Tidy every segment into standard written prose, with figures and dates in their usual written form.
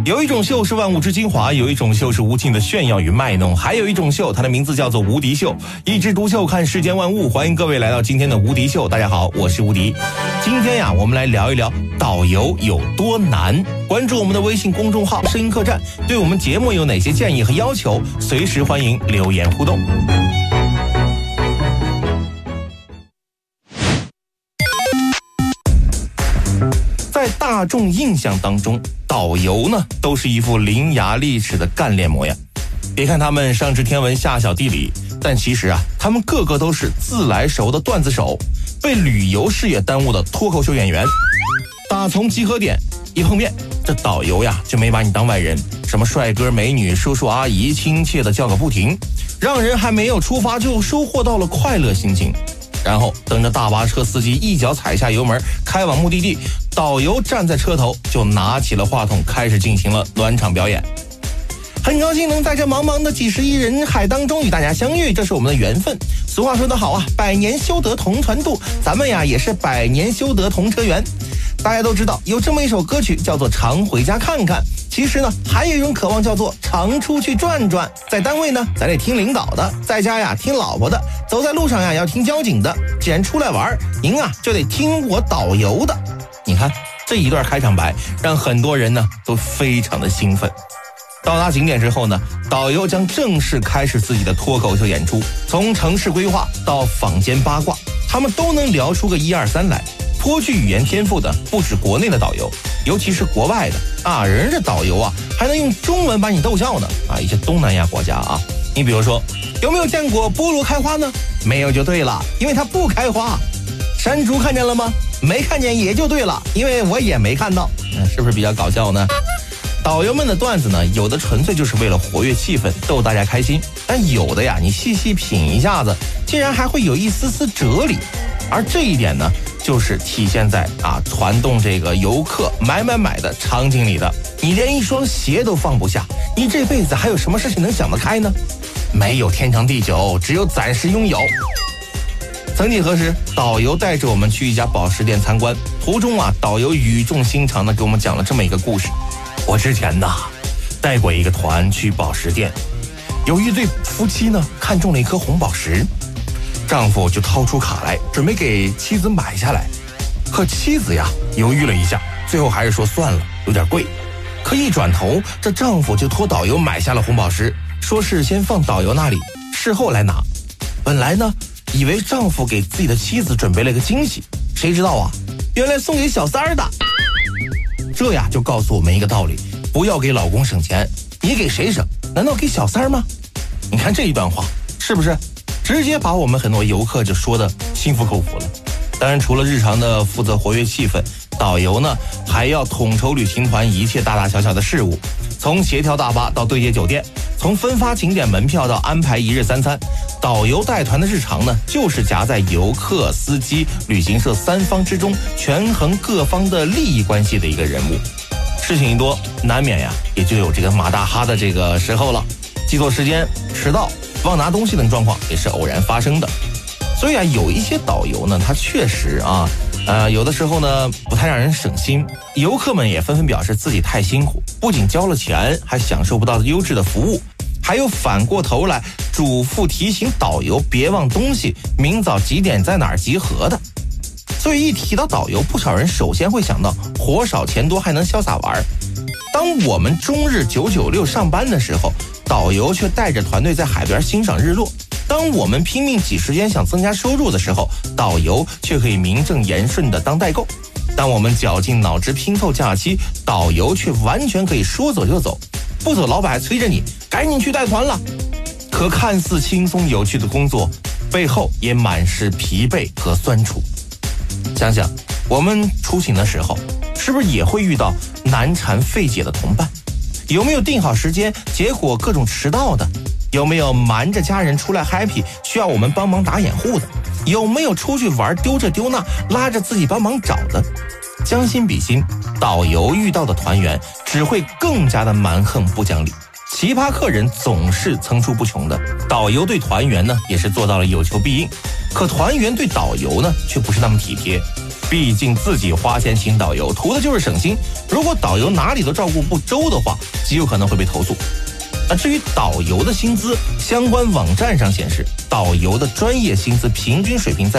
有一种秀是万物之精华，有一种秀是无尽的炫耀与卖弄，还有一种秀，它的名字叫做无敌秀。一枝独秀看世间万物，欢迎各位来到今天的无敌秀。大家好，我是无敌。今天呀，我们来聊一聊导游有多难。关注我们的微信公众号声音客栈，对我们节目有哪些建议和要求，随时欢迎留言互动。在大众印象当中，导游呢都是一副伶牙俐齿的干练模样。别看他们上知天文下晓地理，但其实他们个个都是自来熟的段子手，被旅游事业耽误的脱口秀演员。打从集合点一碰面，这导游呀就没把你当外人，什么帅哥美女叔叔阿姨亲切的叫个不停，让人还没有出发就收获到了快乐心情。然后等着大巴车司机一脚踩下油门开往目的地，导游站在车头就拿起了话筒，开始进行了暖场表演。很高兴能在这茫茫的几十亿人海当中与大家相遇，这是我们的缘分。俗话说得好百年修得同船渡，咱们呀也是百年修得同车缘。大家都知道有这么一首歌曲叫做常回家看看，其实呢还有一种渴望叫做常出去转转。在单位呢咱得听领导的，在家呀听老婆的，走在路上呀要听交警的，既然出来玩，您就得听我导游的。你看这一段开场白让很多人呢都非常的兴奋。到达景点之后呢，导游将正式开始自己的脱口秀演出，从城市规划到坊间八卦，他们都能聊出个1、2、3来。颇具语言天赋的不止国内的导游，尤其是国外的人家导游还能用中文把你逗笑呢一些东南亚国家你比如说，有没有见过菠萝开花呢？没有就对了，因为它不开花。山竹看见了吗？没看见也就对了，因为我也没看到。是不是比较搞笑呢？导游们的段子呢，有的纯粹就是为了活跃气氛，逗大家开心，但有的你细细品一下子，竟然还会有一丝丝哲理。而这一点呢，就是体现在传动这个游客买的场景里的。你连一双鞋都放不下，你这辈子还有什么事情能想得开呢？没有天长地久，只有暂时拥有。曾几何时，导游带着我们去一家宝石店参观，途中导游语重心长地给我们讲了这么一个故事。我之前带过一个团去宝石店，有一对夫妻呢看中了一颗红宝石，丈夫就掏出卡来准备给妻子买下来，可妻子犹豫了一下，最后还是说算了，有点贵。可一转头，这丈夫就托导游买下了红宝石，说是先放导游那里，事后来拿。本来呢以为丈夫给自己的妻子准备了个惊喜，谁知道原来送给小三儿的。这就告诉我们一个道理，不要给老公省钱，你给谁省？难道给小三儿吗？你看这一段话是不是直接把我们很多游客就说的心服口服了？当然除了日常的负责活跃气氛，导游呢还要统筹旅行团一切大大小小的事务，从协调大巴到对接酒店，从分发景点门票到安排1日3餐，导游带团的日常呢就是夹在游客、司机、旅行社3方之中，权衡各方的利益关系的一个人物。事情一多，难免也就有这个马大哈的这个时候了，记错时间、迟到、忘拿东西等状况也是偶然发生的。所以有一些导游呢，他确实有的时候呢不太让人省心，游客们也纷纷表示自己太辛苦，不仅交了钱，还享受不到优质的服务，还有反过头来嘱咐提醒导游别忘东西，明早几点在哪儿集合的。所以一提到导游，不少人首先会想到活少钱多还能潇洒玩。当我们终日996上班的时候，导游却带着团队在海边欣赏日落。当我们拼命挤时间想增加收入的时候，导游却可以名正言顺的当代购。当我们绞尽脑汁拼凑假期，导游却完全可以说走就走，不走老板还催着你赶紧去带团了。可看似轻松有趣的工作，背后也满是疲惫和酸楚。想想我们出行的时候，是不是也会遇到难缠费解的同伴？有没有定好时间结果各种迟到的？有没有瞒着家人出来 happy 需要我们帮忙打掩护的？有没有出去玩丢这丢那拉着自己帮忙找的？将心比心，导游遇到的团员只会更加的蛮横不讲理，奇葩客人总是层出不穷的。导游对团员呢也是做到了有求必应，可团员对导游呢却不是那么体贴。 毕竟自己花钱请导游，图的就是省心。如果导游哪里都照顾不周的话，极有可能会被投诉。那至于导游的薪资，相关网站上显示，导游的专业薪资平均水平在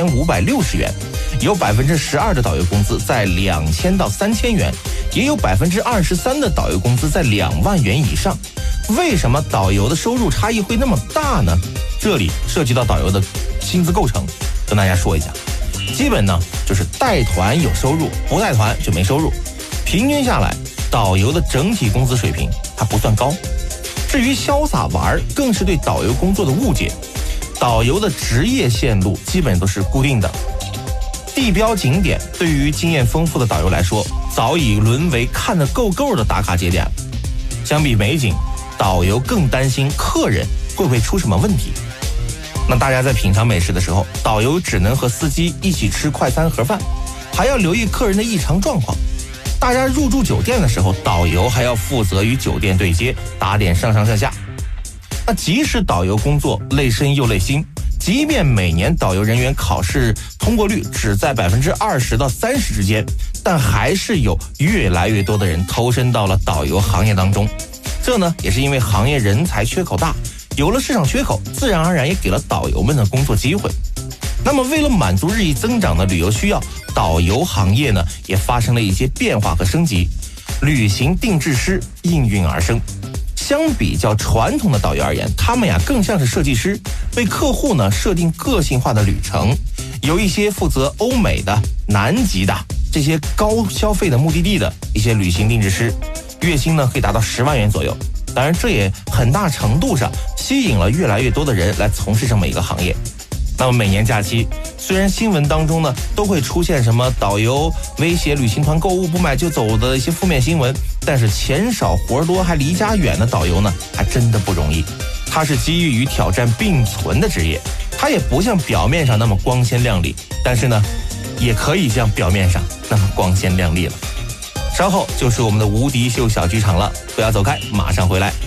5560元，有12%的导游工资在2000到3000元，也有23%的导游工资在2万元以上。为什么导游的收入差异会那么大呢？这里涉及到导游的薪资构成，跟大家说一下。基本呢就是带团有收入，不带团就没收入。平均下来，导游的整体工资水平还不算高。至于潇洒玩，更是对导游工作的误解。导游的职业线路基本都是固定的，地标景点对于经验丰富的导游来说，早已沦为看得够够的打卡节点。相比美景，导游更担心客人会不会出什么问题。那大家在品尝美食的时候，导游只能和司机一起吃快餐盒饭，还要留意客人的异常状况。大家入住酒店的时候，导游还要负责与酒店对接，打点上上下下。那即使导游工作累身又累心，即便每年导游人员考试通过率只在20%到30%之间，但还是有越来越多的人投身到了导游行业当中。这呢，也是因为行业人才缺口大，有了市场缺口，自然而然也给了导游们的工作机会。那么为了满足日益增长的旅游需要，导游行业呢也发生了一些变化和升级，旅行定制师应运而生。相比较传统的导游而言，他们更像是设计师，为客户呢设定个性化的旅程。有一些负责欧美的、南极的这些高消费的目的地的一些旅行定制师，月薪呢可以达到10万元左右。当然，这也很大程度上吸引了越来越多的人来从事这么一个行业。那么每年假期，虽然新闻当中呢都会出现什么导游威胁旅行团购物不买就走的一些负面新闻，但是钱少活多还离家远的导游呢还真的不容易。它是机遇与挑战并存的职业，它也不像表面上那么光鲜亮丽，但是呢也可以像表面上那么光鲜亮丽了。稍后就是我们的无敌秀小剧场了，不要走开，马上回来。